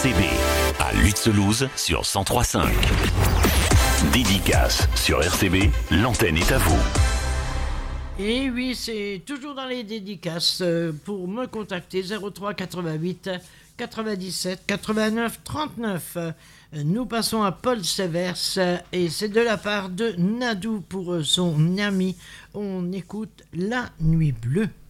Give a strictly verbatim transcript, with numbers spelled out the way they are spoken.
C B, à Lutzelouse sur cent trois virgule cinq. Dédicace sur R C B, l'antenne est à vous. Et oui, c'est toujours dans les dédicaces. Pour me contacter, zéro trois quatre-vingt-huit quatre-vingt-dix-sept quatre-vingt-neuf trente-neuf. Nous passons à Paul Sévers et c'est de la part de Nadou pour son ami. On écoute La Nuit Bleue.